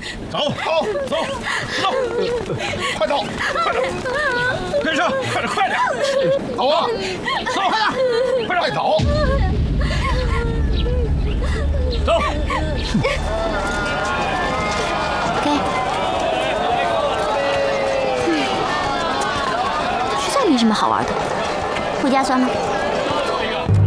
走，走，快走，快点，跟上，快点，走啊，走，快走，走。 给。实在没什么好玩的，回家算了。